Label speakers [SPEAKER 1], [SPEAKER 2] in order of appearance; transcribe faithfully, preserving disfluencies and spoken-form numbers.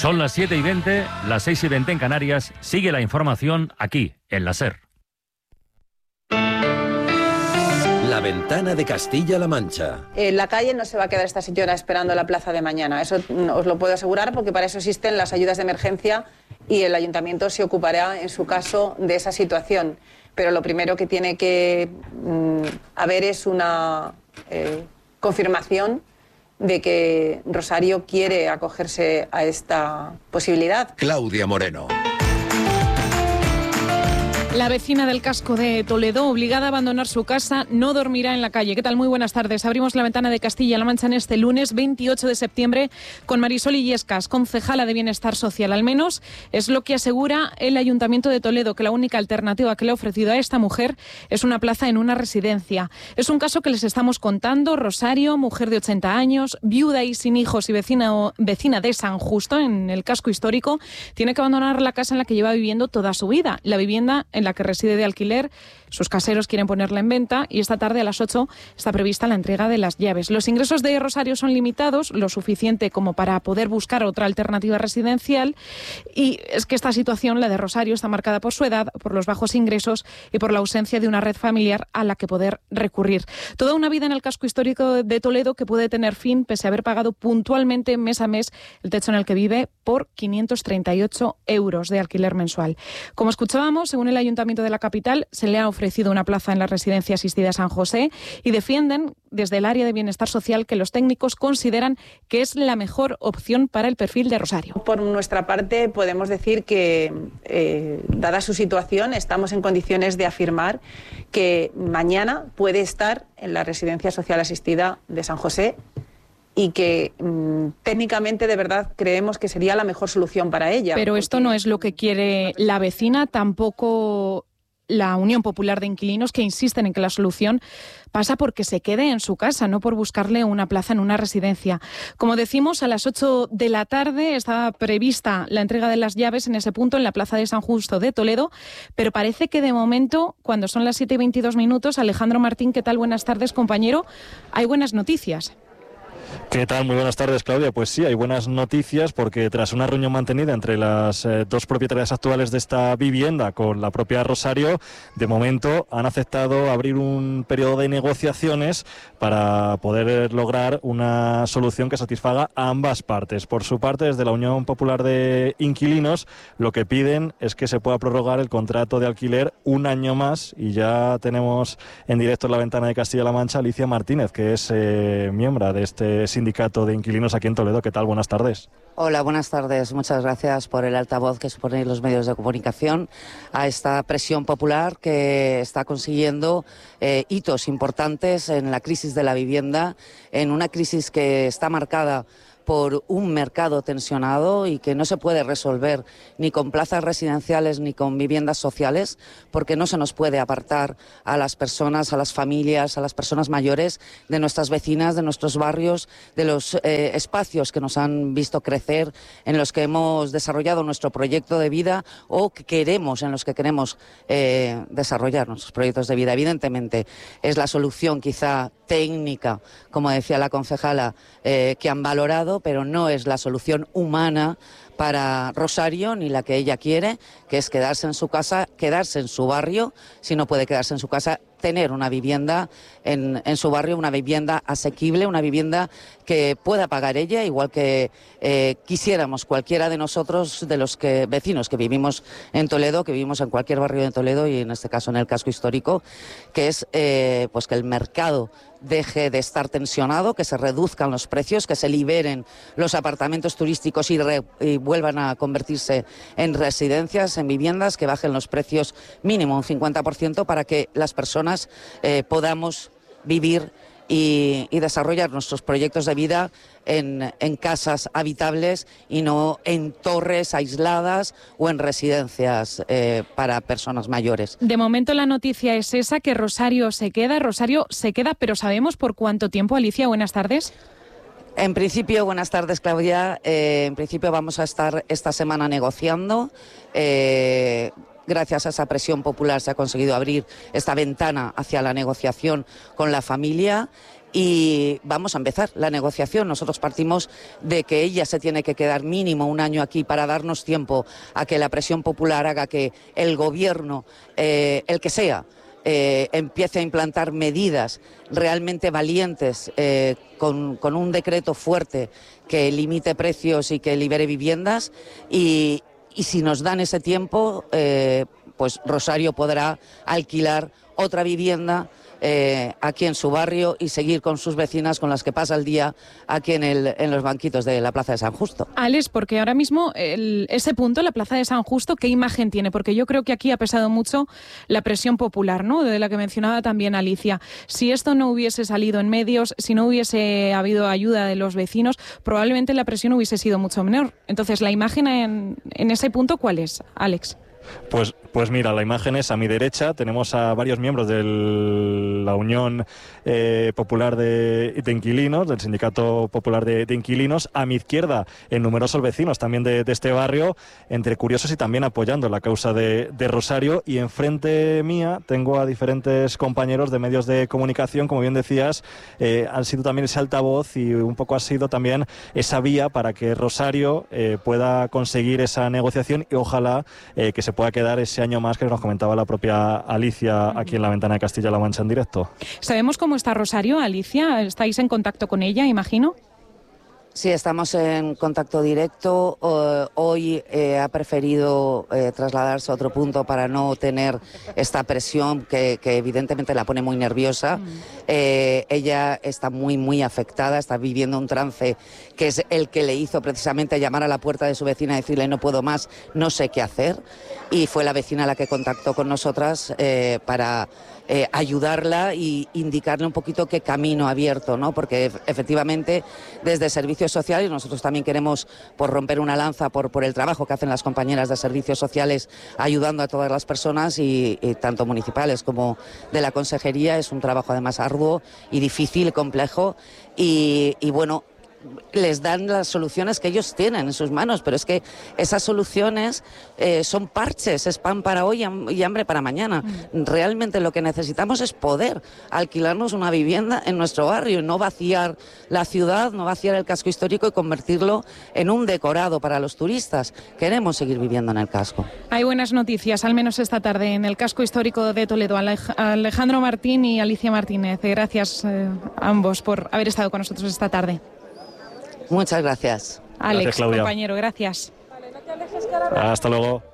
[SPEAKER 1] Son las siete y veinte, las seis y veinte en Canarias. Sigue la información aquí, en la SER.
[SPEAKER 2] La ventana de Castilla-La Mancha.
[SPEAKER 3] En la calle no se va a quedar esta señora esperando la plaza de mañana. Eso os lo puedo asegurar, porque para eso existen las ayudas de emergencia y el ayuntamiento se ocupará, en su caso, de esa situación. Pero lo primero que tiene que mm, haber es una eh, confirmación de que Rosario quiere acogerse a esta posibilidad.
[SPEAKER 2] Claudia Moreno.
[SPEAKER 4] La vecina del casco de Toledo, obligada a abandonar su casa, no dormirá en la calle. ¿Qué tal? Muy buenas tardes. Abrimos la ventana de Castilla-La Mancha en este lunes veintiocho de septiembre con Marisol Illescas, concejala de Bienestar Social. Al menos es lo que asegura el Ayuntamiento de Toledo, que la única alternativa que le ha ofrecido a esta mujer es una plaza en una residencia. Es un caso que les estamos contando. Rosario, mujer de ochenta años, viuda y sin hijos y vecina, vecina de San Justo, en el casco histórico, tiene que abandonar la casa en la que lleva viviendo toda su vida. La vivienda en la que reside de alquiler, sus caseros quieren ponerla en venta y esta tarde a las ocho está prevista la entrega de las llaves. Los ingresos de Rosario son limitados, lo suficiente como para poder buscar otra alternativa residencial, y es que esta situación, la de Rosario, está marcada por su edad, por los bajos ingresos y por la ausencia de una red familiar a la que poder recurrir. Toda una vida en el casco histórico de Toledo que puede tener fin pese a haber pagado puntualmente mes a mes el techo en el que vive por quinientos treinta y ocho euros de alquiler mensual. Como escuchábamos, según el Ayuntamiento de la capital, se le ha ofrecido una plaza en la residencia asistida San José y defienden desde el área de Bienestar Social que los técnicos consideran que es la mejor opción para el perfil de Rosario.
[SPEAKER 3] Por nuestra parte, podemos decir que, eh, dada su situación, estamos en condiciones de afirmar que mañana puede estar en la residencia social asistida de San José y que mmm, técnicamente, de verdad, creemos que sería la mejor solución para ella.
[SPEAKER 4] Pero esto no es lo que quiere la vecina, tampoco la Unión Popular de Inquilinos, que insisten en que la solución pasa porque se quede en su casa, no por buscarle una plaza en una residencia. Como decimos, a las ocho de la tarde está prevista la entrega de las llaves en ese punto, en la plaza de San Justo de Toledo, pero parece que de momento, cuando son las siete y veintidós minutos, Alejandro Martín, ¿qué tal? Buenas tardes, compañero. Hay buenas noticias.
[SPEAKER 5] ¿Qué tal? Muy buenas tardes, Claudia. Pues sí, hay buenas noticias porque tras una reunión mantenida entre las eh, dos propietarias actuales de esta vivienda con la propia Rosario, de momento han aceptado abrir un periodo de negociaciones para poder lograr una solución que satisfaga a ambas partes. Por su parte, desde la Unión Popular de Inquilinos, lo que piden es que se pueda prorrogar el contrato de alquiler un año más, y ya tenemos en directo en la ventana de Castilla-La Mancha a Alicia Martínez, que es eh, miembro de este sindicato de inquilinos aquí en Toledo. ¿Qué tal? Buenas tardes.
[SPEAKER 6] Hola, buenas tardes. Muchas gracias por el altavoz que suponen los medios de comunicación a esta presión popular que está consiguiendo eh, hitos importantes en la crisis de la vivienda, en una crisis que está marcada por un mercado tensionado y que no se puede resolver ni con plazas residenciales ni con viviendas sociales, porque no se nos puede apartar a las personas, a las familias, a las personas mayores de nuestras vecinas, de nuestros barrios, de los eh, espacios que nos han visto crecer, en los que hemos desarrollado nuestro proyecto de vida o que queremos, en los que queremos eh, desarrollar nuestros proyectos de vida. Evidentemente es la solución quizá técnica, como decía la concejala, eh, que han valorado, pero no es la solución humana para Rosario ni la que ella quiere, que es quedarse en su casa, quedarse en su barrio. Si no puede quedarse en su casa, tener una vivienda en, en su barrio, una vivienda asequible, una vivienda que pueda pagar ella, igual que eh, quisiéramos cualquiera de nosotros, de los que vecinos que vivimos en Toledo, que vivimos en cualquier barrio de Toledo y en este caso en el casco histórico, que es eh, pues que el mercado deje de estar tensionado, que se reduzcan los precios, que se liberen los apartamentos turísticos y, re, y vuelvan a convertirse en residencias, en viviendas, que bajen los precios mínimo un cincuenta por ciento para que las personas eh, podamos vivir y, y desarrollar nuestros proyectos de vida en, en casas habitables y no en torres aisladas o en residencias eh, para personas mayores.
[SPEAKER 4] De momento la noticia es esa, que Rosario se queda. Rosario se queda, pero ¿sabemos por cuánto tiempo? Alicia, buenas tardes.
[SPEAKER 6] En principio, buenas tardes, Claudia. Eh, en principio vamos a estar esta semana negociando. Eh, Gracias a esa presión popular se ha conseguido abrir esta ventana hacia la negociación con la familia. y vamos a empezar la negociación. Nosotros partimos de que ella se tiene que quedar mínimo un año aquí para darnos tiempo a que la presión popular haga que el gobierno, eh, el que sea, Eh, empiece a implantar medidas realmente valientes eh, con, con un decreto fuerte que limite precios y que libere viviendas y, y si nos dan ese tiempo, eh, pues Rosario podrá alquilar otra vivienda eh, aquí en su barrio y seguir con sus vecinas con las que pasa el día aquí en, el, en los banquitos de la Plaza de San Justo.
[SPEAKER 4] Alex, porque ahora mismo el, ese punto, la Plaza de San Justo, ¿qué imagen tiene? Porque yo creo que aquí ha pesado mucho la presión popular, ¿no?, de la que mencionaba también Alicia. Si esto no hubiese salido en medios, si no hubiese habido ayuda de los vecinos, probablemente la presión hubiese sido mucho menor. Entonces, ¿la imagen en, en ese punto cuál es, Alex?
[SPEAKER 5] Pues, pues mira, la imagen es a mi derecha. Tenemos a varios miembros de la Unión eh, Popular de, de Inquilinos, del Sindicato Popular de, de Inquilinos. A mi izquierda, en numerosos vecinos también de, de este barrio, entre curiosos y también apoyando la causa de, de Rosario. Y enfrente mía tengo a diferentes compañeros de medios de comunicación, como bien decías, eh, han sido también ese altavoz y un poco ha sido también esa vía para que Rosario eh, pueda conseguir esa negociación y ojalá eh, que se pueda quedar ese año más que nos comentaba la propia Alicia aquí en la Ventana de Castilla-La Mancha en directo.
[SPEAKER 4] ¿Sabemos cómo está Rosario, Alicia? ¿Estáis en contacto con ella, imagino?
[SPEAKER 6] Sí, estamos en contacto directo. Uh, hoy eh, ha preferido eh, trasladarse a otro punto para no tener esta presión que, que evidentemente la pone muy nerviosa. Mm. Eh, ella está muy, muy afectada, está viviendo un trance que es el que le hizo precisamente llamar a la puerta de su vecina y decirle no puedo más, no sé qué hacer. Y fue la vecina la que contactó con nosotras eh, para eh, ayudarla y indicarle un poquito qué camino abierto, ¿no? Porque efectivamente desde Servicios Sociales nosotros también queremos por romper una lanza por, por el trabajo que hacen las compañeras de Servicios Sociales ayudando a todas las personas y, y tanto municipales como de la Consejería. Es un trabajo además arduo y difícil y complejo y, y bueno, les dan las soluciones que ellos tienen en sus manos, pero es que esas soluciones eh, son parches, es pan para hoy y hambre para mañana. Mm. Realmente lo que necesitamos es poder alquilarnos una vivienda en nuestro barrio, no vaciar la ciudad, no vaciar el casco histórico y convertirlo en un decorado para los turistas. Queremos seguir viviendo en el casco.
[SPEAKER 4] Hay buenas noticias, al menos esta tarde, en el casco histórico de Toledo. Alejandro Martín y Alicia Martínez, gracias eh, a ambos por haber estado con nosotros esta tarde.
[SPEAKER 6] Muchas gracias.
[SPEAKER 4] Alex,
[SPEAKER 5] gracias, Claudia.
[SPEAKER 4] Compañero, gracias.
[SPEAKER 5] Hasta luego.